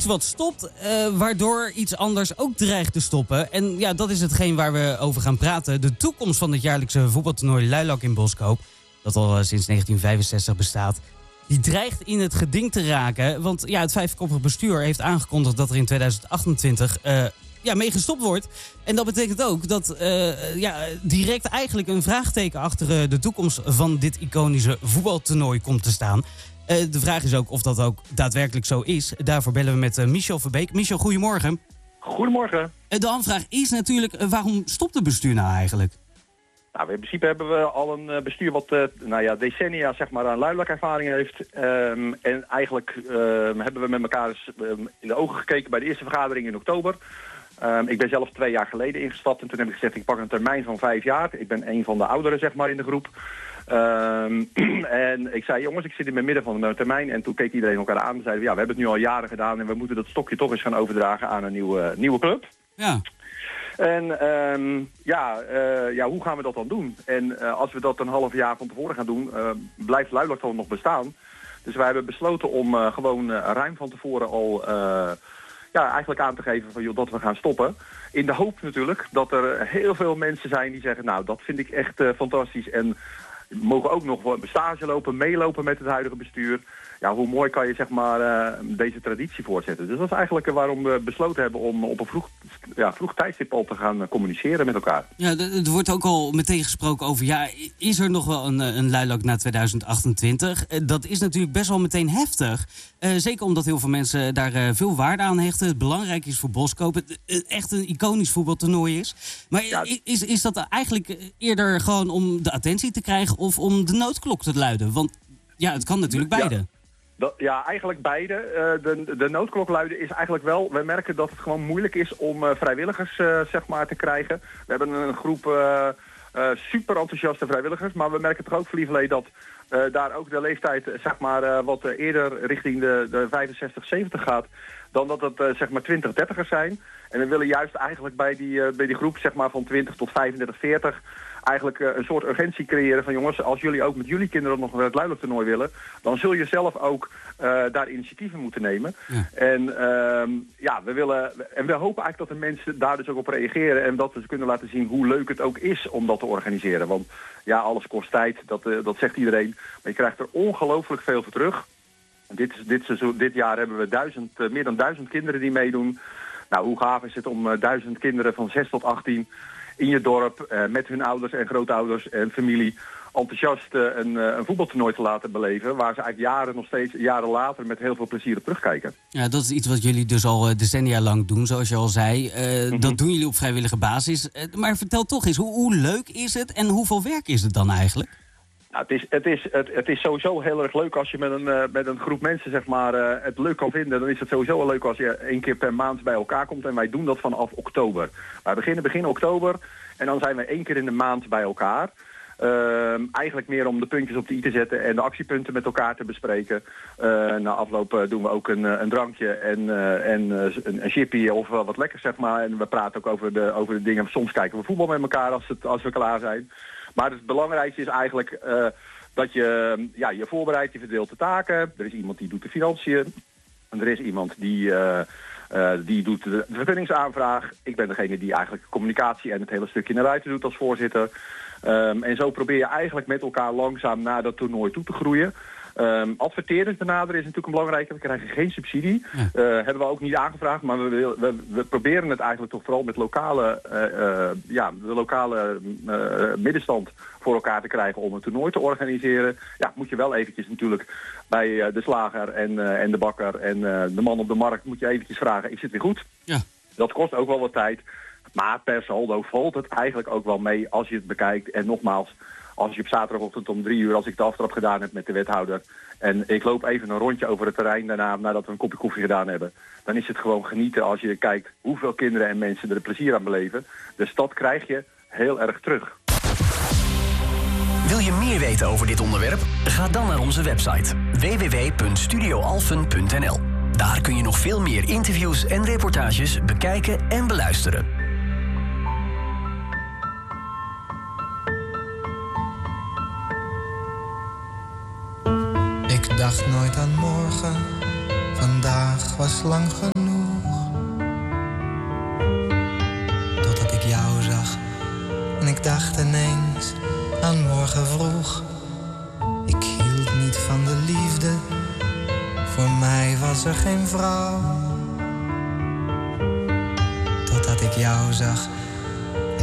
iets wat stopt, waardoor iets anders ook dreigt te stoppen. En ja, dat is hetgeen waar we over gaan praten. De toekomst van het jaarlijkse voetbaltoernooi Luilak in Boskoop, dat al sinds 1965 bestaat, die dreigt in het geding te raken. Want ja, het vijfkoppig bestuur heeft aangekondigd dat er in 2028 mee gestopt wordt. En dat betekent ook dat direct eigenlijk een vraagteken achter de toekomst van dit iconische voetbaltoernooi komt te staan. De vraag is ook of dat ook daadwerkelijk zo is. Daarvoor bellen we met Michel Verbeek. Michel, goedemorgen. Goedemorgen. De aanvraag is natuurlijk, waarom stopt het bestuur nou eigenlijk? Nou, in principe hebben we al een bestuur wat decennia zeg maar, aan luilakervaring heeft. En eigenlijk hebben we met elkaar eens, in de ogen gekeken bij de eerste vergadering in oktober. Ik ben zelf 2 jaar geleden ingestapt en toen heb ik gezegd, ik pak een termijn van 5 jaar. Ik ben een van de ouderen zeg maar, in de groep. En ik zei, jongens, ik zit in het midden van mijn termijn. En toen keek iedereen elkaar aan en zeiden we hebben het nu al jaren gedaan en we moeten dat stokje toch eens gaan overdragen aan een nieuwe club. Ja. En hoe gaan we dat dan doen? En als we dat een half jaar van tevoren gaan doen, blijft Luilak dan nog bestaan. Dus wij hebben besloten om gewoon ruim van tevoren al eigenlijk aan te geven van, dat we gaan stoppen. In de hoop natuurlijk dat er heel veel mensen zijn die zeggen, nou, dat vind ik echt fantastisch. En mogen ook nog stage lopen, meelopen met het huidige bestuur. Ja, hoe mooi kan je zeg maar deze traditie voortzetten. Dus dat is eigenlijk waarom we besloten hebben om op een vroeg tijdstip al te gaan communiceren met elkaar. Ja, er wordt ook al meteen gesproken over, is er nog wel een Luilak na 2028? Dat is natuurlijk best wel meteen heftig. Zeker omdat heel veel mensen daar veel waarde aan hechten. Het belangrijk is voor Boskoop. Het echt een iconisch voetbaltoernooi is. Maar is dat eigenlijk eerder gewoon om de attentie te krijgen of om de noodklok te luiden? Want ja, het kan natuurlijk beide. Eigenlijk beide. De noodklok luiden is eigenlijk wel. We merken dat het gewoon moeilijk is om vrijwilligers zeg maar te krijgen. We hebben een groep super enthousiaste vrijwilligers. Maar we merken toch ook, lieverlee, dat daar ook de leeftijd zeg maar wat eerder richting de 65, 70 gaat. Dan dat het zeg maar 20, 30'ers zijn. En we willen juist eigenlijk bij die groep zeg maar van 20 tot 35, 40... eigenlijk een soort urgentie creëren van, jongens, als jullie ook met jullie kinderen nog naar het Luilak-toernooi willen, dan zul je zelf ook daar initiatieven moeten nemen. Ja. En we hopen eigenlijk dat de mensen daar dus ook op reageren en dat ze kunnen laten zien hoe leuk het ook is om dat te organiseren. Want ja, alles kost tijd, dat zegt iedereen, maar je krijgt er ongelooflijk veel voor terug. Dit jaar hebben we meer dan 1000 kinderen die meedoen. Nou, hoe gaaf is het om 1000 kinderen van 6 tot 18 in je dorp, met hun ouders en grootouders en familie, enthousiast een voetbaltoernooi te laten beleven, waar ze eigenlijk jaren later met heel veel plezier op terugkijken. Ja, dat is iets wat jullie dus al decennia lang doen, zoals je al zei. Dat doen jullie op vrijwillige basis. Maar vertel toch eens, hoe leuk is het en hoeveel werk is het dan eigenlijk? Nou, het is sowieso heel erg leuk als je met een groep mensen zeg maar, het leuk kan vinden. Dan is het sowieso wel leuk als je 1 keer per maand bij elkaar komt. En wij doen dat vanaf oktober. Wij beginnen begin oktober en dan zijn we 1 keer in de maand bij elkaar. Eigenlijk meer om de puntjes op de i te zetten en de actiepunten met elkaar te bespreken. Na afloop doen we ook een drankje en een chippy of wat lekkers zeg maar. En we praten ook over de dingen. Soms kijken we voetbal met elkaar als we klaar zijn. Maar het belangrijkste is eigenlijk dat je voorbereidt, je verdeelt de taken. Er is iemand die doet de financiën. En er is iemand die doet de vergunningsaanvraag. Ik ben degene die eigenlijk communicatie en het hele stukje naar buiten doet als voorzitter. En zo probeer je eigenlijk met elkaar langzaam naar dat toernooi toe te groeien. Adverteerders benaderen is natuurlijk een belangrijke. We krijgen geen subsidie. Hebben we ook niet aangevraagd. Maar we proberen het eigenlijk toch vooral met de lokale middenstand voor elkaar te krijgen om een toernooi te organiseren. Ja, moet je wel eventjes natuurlijk bij de slager en de bakker en de man op de markt moet je eventjes vragen, is het weer goed? Ja. Dat kost ook wel wat tijd. Maar per saldo valt het eigenlijk ook wel mee als je het bekijkt. En nogmaals, als je op zaterdagochtend om 3 uur, als ik de aftrap gedaan heb met de wethouder, en ik loop even een rondje over het terrein daarna, nadat we een kopje koffie gedaan hebben, dan is het gewoon genieten als je kijkt hoeveel kinderen en mensen er plezier aan beleven. Dus dat krijg je heel erg terug. Wil je meer weten over dit onderwerp? Ga dan naar onze website www.studioalphen.nl. Daar kun je nog veel meer interviews en reportages bekijken en beluisteren. Ik dacht nooit aan morgen, vandaag was lang genoeg. Totdat ik jou zag en ik dacht ineens aan morgen vroeg. Ik hield niet van de liefde, voor mij was er geen vrouw. Totdat ik jou zag